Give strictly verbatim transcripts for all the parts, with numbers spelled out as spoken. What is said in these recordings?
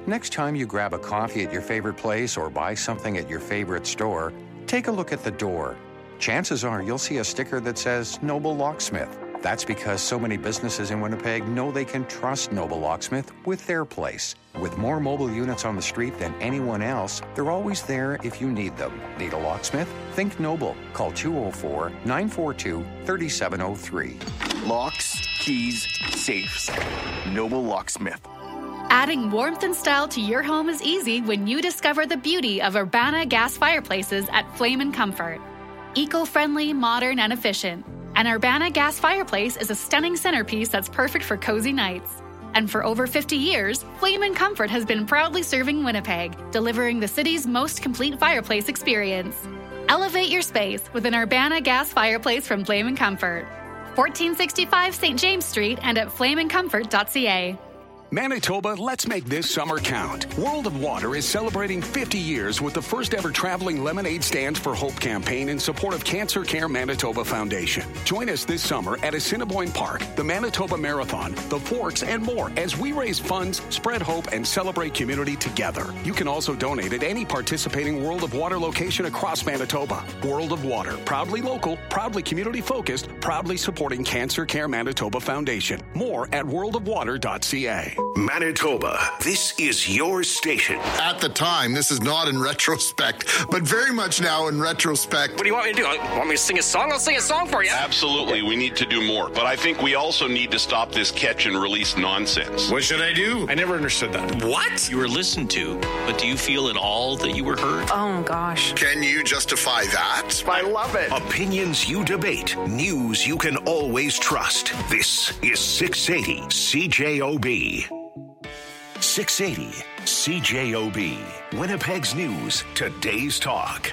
Next time you grab a coffee at your favorite place or buy something at your favorite store, take a look at the door. Chances are you'll see a sticker that says Noble Locksmith. That's because so many businesses in Winnipeg know they can trust Noble Locksmith with their place. With more mobile units on the street than anyone else, they're always there if you need them. Need a locksmith? Think Noble. Call two oh four, nine four two, three seven oh three. Locks, keys, safes. Noble Locksmith. Adding warmth and style to your home is easy when you discover the beauty of Urbana gas fireplaces at Flame and Comfort. Eco-friendly, modern, and efficient. An Urbana gas fireplace is a stunning centerpiece that's perfect for cozy nights. And for over fifty years, Flame and Comfort has been proudly serving Winnipeg, delivering the city's most complete fireplace experience. Elevate your space with an Urbana gas fireplace from Flame and Comfort. fourteen sixty-five Saint James Street and at flame and comfort dot c a. Manitoba, let's make this summer count. World of Water is celebrating fifty years with the first ever traveling Lemonade Stand for Hope campaign in support of Cancer Care Manitoba Foundation. Join us this summer at Assiniboine Park, the Manitoba Marathon, the Forks, and more as we raise funds, spread hope, and celebrate community together. You can also donate at any participating World of Water location across Manitoba. World of Water, proudly local, proudly community-focused, proudly supporting Cancer Care Manitoba Foundation. More at world of water dot c a. Manitoba, this is your station. At the time, this is not in retrospect, but very much now in retrospect. What do you want me to do? You want me to sing a song? I'll sing a song for you. Absolutely, we need to do more. But I think we also need to stop this catch and release nonsense. What should I do? I never understood that. What? You were listened to, but do you feel at all that you were heard? Oh, gosh. Can you justify that? I love it. Opinions you debate, news you can always trust. This is six eighty C J O B. six eighty C J O B. Winnipeg's News, today's talk.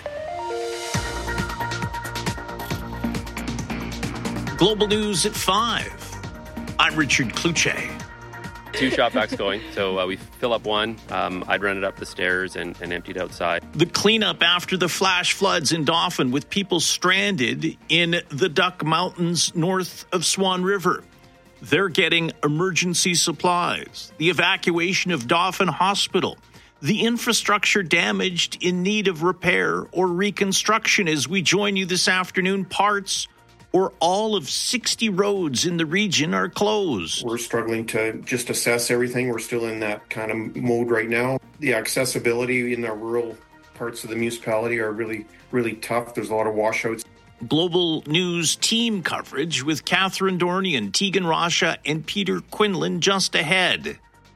Global News at five. I'm Richard Kluche. Two shop vacs going, so uh, we fill up one. Um, I'd run it up the stairs and, and emptied outside. The cleanup after the flash floods in Dauphin with people stranded in the Duck Mountains north of Swan River. They're getting emergency supplies. The evacuation of Dauphin Hospital. The infrastructure damaged in need of repair or reconstruction. As we join you this afternoon, parts or all of sixty roads in the region are closed. We're struggling to just assess everything. We're still in that kind of mode right now. The accessibility in the rural parts of the municipality are really, really tough. There's a lot of washouts. Global News team coverage with Catherine Dornian, Tegan Rasha, and Peter Quinlan just ahead.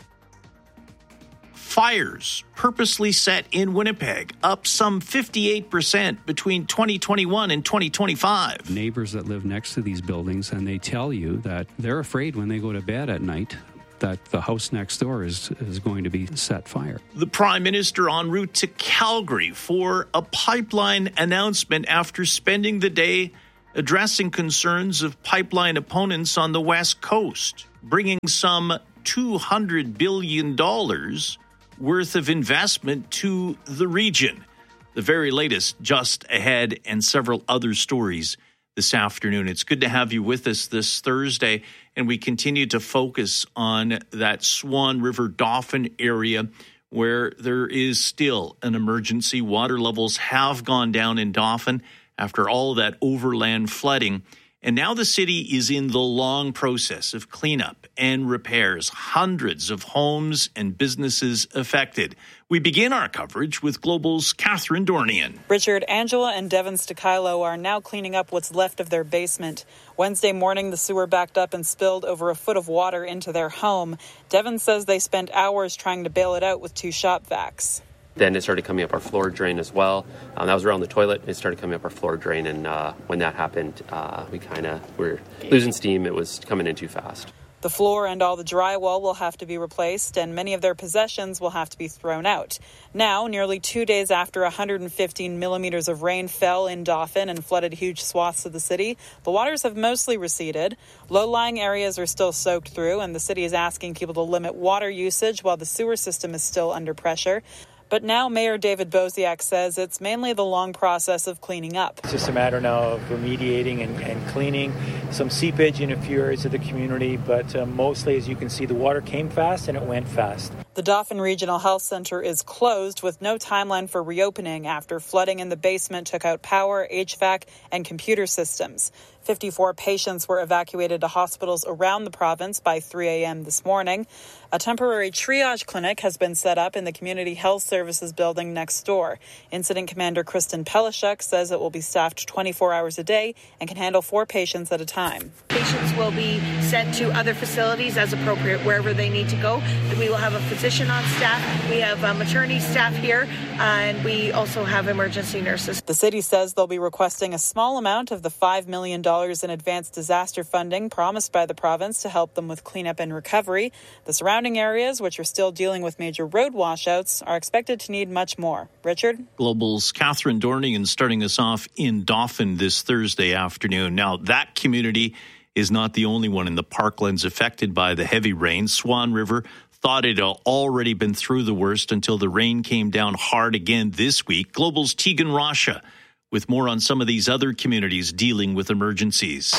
Fires purposely set in Winnipeg, up some fifty-eight percent between twenty twenty-one and twenty twenty-five. Neighbors that live next to these buildings, and they tell you that they're afraid when they go to bed at night that the house next door is, is going to be set fire. The Prime Minister en route to Calgary for a pipeline announcement after spending the day addressing concerns of pipeline opponents on the West Coast, bringing some two hundred billion dollars worth of investment to the region. The very latest just ahead, and several other stories this afternoon. It's good to have you with us this Thursday, and we continue to focus on that Swan River Dauphin area where there is still an emergency. Water levels have gone down in Dauphin after all that overland flooding. And now the city is in the long process of cleanup and repairs. Hundreds of homes and businesses affected. We begin our coverage with Global's Catherine Dornian. Richard, Angela and Devin Stakilo are now cleaning up what's left of their basement. Wednesday morning, the sewer backed up and spilled over a foot of water into their home. Devin says they spent hours trying to bail it out with two shop vacs. Then it started coming up our floor drain as well. Um, that was around the toilet. It started coming up our floor drain, and uh, when that happened, uh, we kind of were losing steam. It was coming in too fast. The floor and all the drywall will have to be replaced, and many of their possessions will have to be thrown out. Now, nearly two days after one hundred fifteen millimeters of rain fell in Dauphin and flooded huge swaths of the city, the waters have mostly receded. Low-lying areas are still soaked through, and the city is asking people to limit water usage while the sewer system is still under pressure. But now Mayor David Bosiak says it's mainly the long process of cleaning up. It's just a matter now of remediating and, and cleaning some seepage in a few areas of the community, but uh, mostly, as you can see, the water came fast and it went fast. The Dauphin Regional Health Centre is closed with no timeline for reopening after flooding in the basement took out power, H V A C, and computer systems. fifty-four patients were evacuated to hospitals around the province by three a.m. this morning. A temporary triage clinic has been set up in the Community Health Services building next door. Incident Commander Kristen Pelishuk says it will be staffed twenty-four hours a day and can handle four patients at a time. Patients will be sent to other facilities as appropriate, wherever they need to go. We will have a physician on staff. We have uh, maternity staff here, uh, and we also have emergency nurses. The city says they'll be requesting a small amount of the five million dollars in advanced disaster funding promised by the province to help them with cleanup and recovery. The surrounding areas, which are still dealing with major road washouts, are expected to need much more. Richard? Global's Catherine Dornigan starting us off in Dauphin this Thursday afternoon. Now, that community is not the only one in the Parklands affected by the heavy rain. Swan River thought it had already been through the worst until the rain came down hard again this week. Global's Tegan Rasha with more on some of these other communities dealing with emergencies.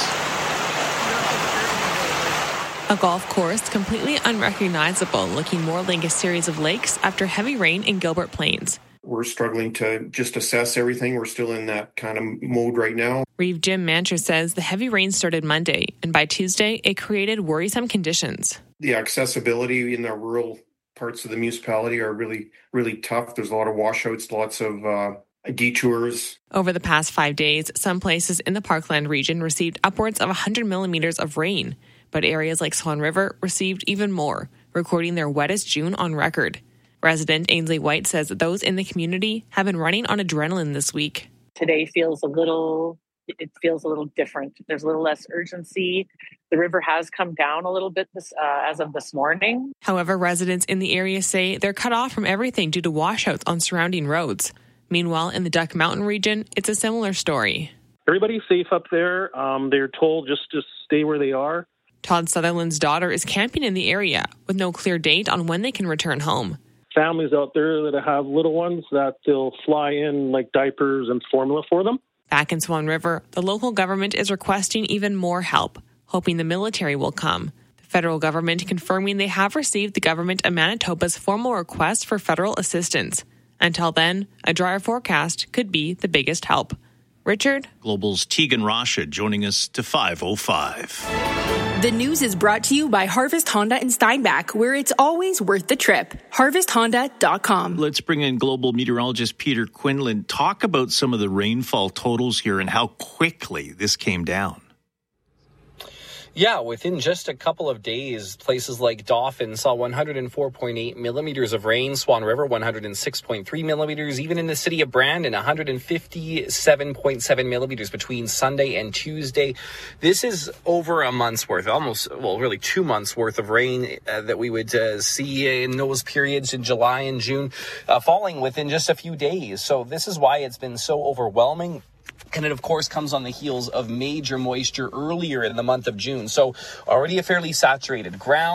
A golf course completely unrecognizable, looking more like a series of lakes after heavy rain in Gilbert Plains. We're struggling to just assess everything. We're still in that kind of mode right now. Reeve Jim Mancher says the heavy rain started Monday, and by Tuesday, it created worrisome conditions. The accessibility in the rural parts of the municipality are really, really tough. There's a lot of washouts, lots of uh, detours. Over the past five days, some places in the Parkland region received upwards of one hundred millimeters of rain, but areas like Swan River received even more, recording their wettest June on record. Resident Ainsley White says that those in the community have been running on adrenaline this week. Today feels a little, it feels a little different. There's a little less urgency. The river has come down a little bit this, uh, as of this morning. However, residents in the area say they're cut off from everything due to washouts on surrounding roads. Meanwhile, in the Duck Mountain region, it's a similar story. Everybody's safe up there. Um, they're told just to stay where they are. Todd Sutherland's daughter is camping in the area with no clear date on when they can return home. Families out there that have little ones that they'll fly in like diapers and formula for them. Back in Swan River, the local government is requesting even more help, hoping the military will come. The federal government confirming they have received the government of Manitoba's formal request for federal assistance. Until then, a drier forecast could be the biggest help. Richard? Global's Tegan Rasha joining us to five oh five. The news is brought to you by Harvest Honda in Steinbach, where it's always worth the trip. harvest honda dot com. Let's bring in global meteorologist Peter Quinlan. Talk about some of the rainfall totals here and how quickly this came down. Yeah, within just a couple of days, places like Dauphin saw one hundred four point eight millimeters of rain, Swan River one hundred six point three millimeters, even in the city of Brandon, one hundred fifty-seven point seven millimeters between Sunday and Tuesday. This is over a month's worth, almost, well, really two months worth of rain uh, that we would uh, see in those periods in July and June, uh, falling within just a few days. So this is why it's been so overwhelming. And it, of course, comes on the heels of major moisture earlier in the month of June. So already a fairly saturated ground.